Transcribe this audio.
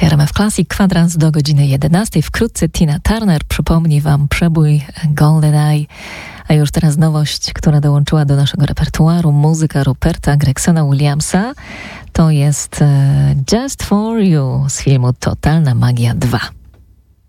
Radia RMF Classic, kwadrans do godziny 11. Wkrótce Tina Turner przypomni Wam przebój GoldenEye. A już teraz nowość, która dołączyła do naszego repertuaru, muzyka Ruperta Gregsona Williamsa. To jest Just For You z filmu Totalna Magia 2.